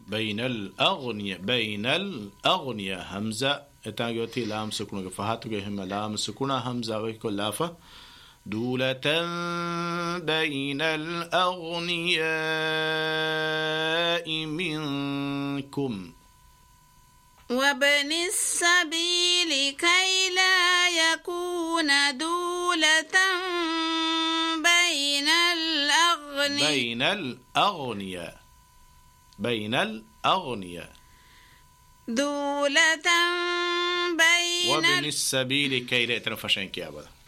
بين الأغنياء بين الأغنياء همزة اتاجوتي لام سكون فهاتو هم لام سكون همزة ويكون لافة دولة بين الأغنياء منكم وابن السبيل كي لا يكون دولة بين الأغنياء بين الأغنياء دولة بين وابن السبيل كي لا يتنفشن كيابا